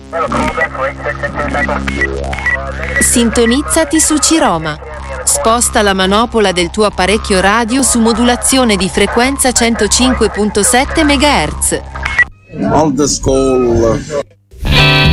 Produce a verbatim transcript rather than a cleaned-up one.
Sintonizzati su Ciroma. Sposta la manopola del tuo apparecchio radio su modulazione di frequenza centocinque virgola sette megahertz. Old school.